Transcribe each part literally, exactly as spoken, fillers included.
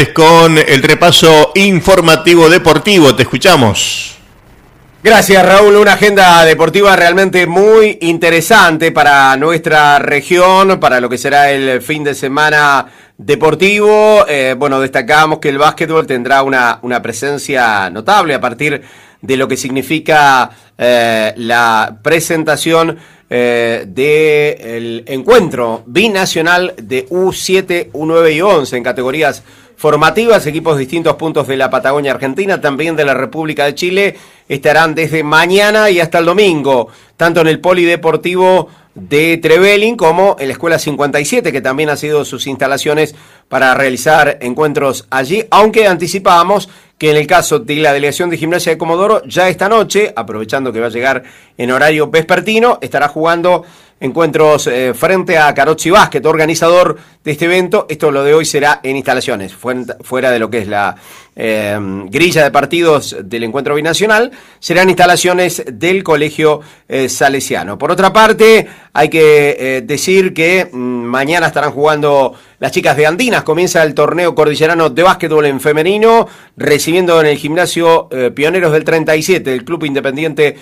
Con el repaso informativo deportivo, te escuchamos. Gracias, Raúl. Una agenda deportiva realmente muy interesante para nuestra región, para lo que será el fin de semana deportivo. Eh, bueno, destacamos que el básquetbol tendrá una, una presencia notable a partir de lo que significa eh, la presentación eh, del encuentro binacional de U siete, U nueve y once en categorías formativas. Equipos de distintos puntos de la Patagonia Argentina, también de la República de Chile, estarán desde mañana y hasta el domingo, tanto en el Polideportivo de Trevelin como en la Escuela cincuenta y siete, que también ha sido sus instalaciones para realizar encuentros allí, aunque anticipábamos que en el caso de la delegación de Gimnasia de Comodoro, ya esta noche, aprovechando que va a llegar en horario vespertino, estará jugando encuentros eh, frente a Carozzi Básquet, organizador de este evento. Esto, lo de hoy, será en instalaciones, fuera de lo que es la eh, grilla de partidos del encuentro binacional, serán instalaciones del Colegio eh, Salesiano. Por otra parte, hay que eh, decir que mm, mañana estarán jugando las chicas de Andinas. Comienza el torneo cordillerano de básquetbol en femenino, recibiendo en el gimnasio eh, Pioneros del treinta y siete, del Club Independiente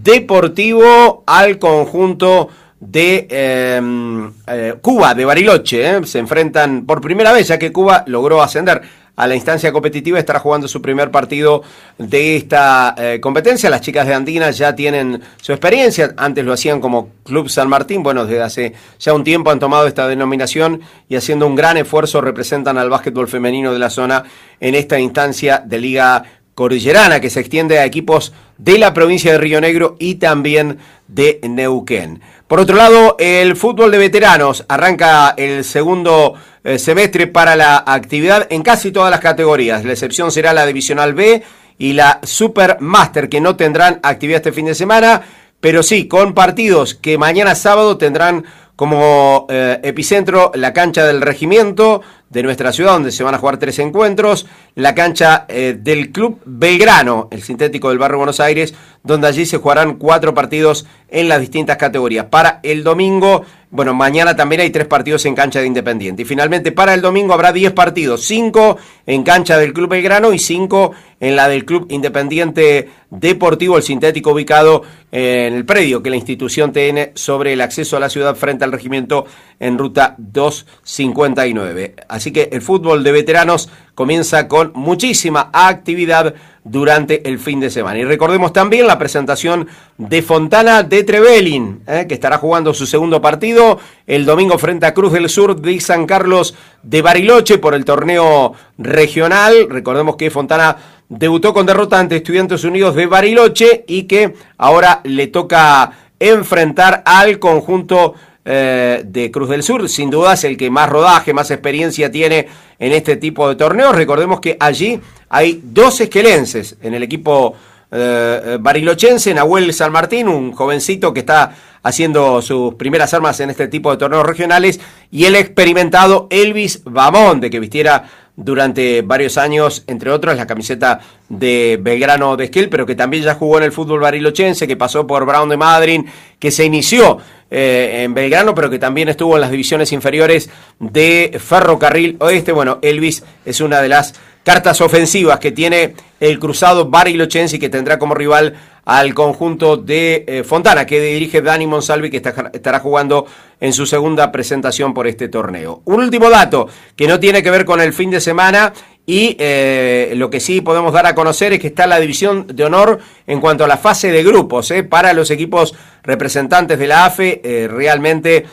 Deportivo, al conjunto de eh, eh, Cuba, de Bariloche. Eh. Se enfrentan por primera vez, ya que Cuba logró ascender a la instancia competitiva, estará jugando su primer partido de esta eh, competencia. Las chicas de Andinas ya tienen su experiencia, antes lo hacían como Club San Martín, bueno, desde hace ya un tiempo han tomado esta denominación y haciendo un gran esfuerzo representan al básquetbol femenino de la zona en esta instancia de Liga Cordillerana, que se extiende a equipos de la provincia de Río Negro y también de Neuquén. Por otro lado, el fútbol de veteranos arranca el segundo eh, semestre para la actividad en casi todas las categorías. La excepción será la Divisional B y la Supermaster, que no tendrán actividad este fin de semana, pero sí con partidos que mañana sábado tendrán como eh, epicentro la cancha del Regimiento de nuestra ciudad, donde se van a jugar tres encuentros, la cancha eh, del Club Belgrano, el sintético del barrio Buenos Aires, donde allí se jugarán cuatro partidos en las distintas categorías. Para el domingo, bueno, mañana también hay tres partidos en cancha de Independiente. Y finalmente para el domingo habrá diez partidos, cinco en cancha del Club Belgrano y cinco en la del Club Independiente Deportivo, el sintético ubicado en el predio que la institución tiene sobre el acceso a la ciudad frente al Regimiento en ruta doscientos cincuenta y nueve. Así que el fútbol de veteranos comienza con muchísima actividad durante el fin de semana. Y recordemos también la presentación de Fontana de Trevelin, eh, que estará jugando su segundo partido el domingo frente a Cruz del Sur de San Carlos de Bariloche por el torneo regional. Recordemos que Fontana debutó con derrota ante Estudiantes Unidos de Bariloche y que ahora le toca enfrentar al conjunto Eh, de Cruz del Sur. Sin duda es el que más rodaje, más experiencia tiene en este tipo de torneos. Recordemos que allí hay dos esquelenses en el equipo eh, barilochense, Nahuel San Martín, un jovencito que está haciendo sus primeras armas en este tipo de torneos regionales, y el experimentado Elvis Bamonde, que vistiera durante varios años, entre otros, la camiseta de Belgrano de Esquel, pero que también ya jugó en el fútbol barilochense, que pasó por Brown de Madryn, que se inició eh, en Belgrano, pero que también estuvo en las divisiones inferiores de Ferrocarril Oeste. Bueno, Elvis es una de las cartas ofensivas que tiene el cruzado barilochense y que tendrá como rival al conjunto de eh, Fontana, que dirige Dani Monsalvi, que está, estará jugando en su segunda presentación por este torneo. Un último dato que no tiene que ver con el fin de semana y eh, lo que sí podemos dar a conocer es que está la división de honor en cuanto a la fase de grupos, eh, para los equipos representantes de la A F E, eh, realmente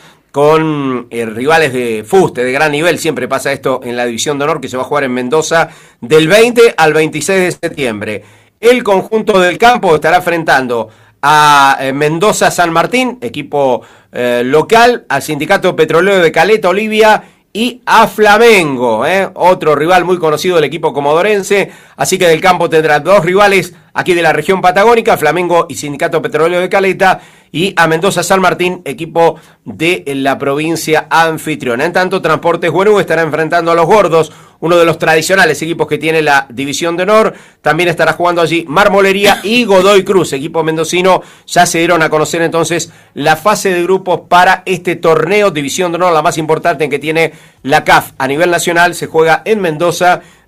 con eh, rivales de fuste, de gran nivel. Siempre pasa esto en la división de honor, que se va a jugar en Mendoza del veinte al veintiséis de septiembre. El conjunto del campo estará enfrentando a eh, Mendoza San Martín, equipo eh, local, al Sindicato Petrolero de Caleta Olivia y a Flamengo, eh, otro rival muy conocido del equipo comodorense. Así que del campo tendrá dos rivales aquí de la región patagónica, Flamengo y Sindicato Petrolero de Caleta, y a Mendoza San Martín, equipo de la provincia anfitriona. En tanto, Transportes Buenú estará enfrentando a los Gordos, uno de los tradicionales equipos que tiene la División de Honor. También estará jugando allí Marmolería y Godoy Cruz, equipo mendocino. Ya se dieron a conocer entonces la fase de grupos para este torneo División de Honor, la más importante en que tiene la C A F a nivel nacional. Se juega en Mendoza.